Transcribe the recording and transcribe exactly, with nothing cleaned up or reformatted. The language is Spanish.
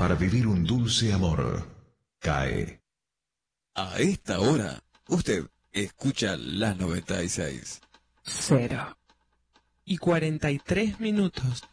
para vivir un dulce amor. Cae. A esta hora, usted escucha la noventa y seis. Cero. Y cuarenta y tres minutos.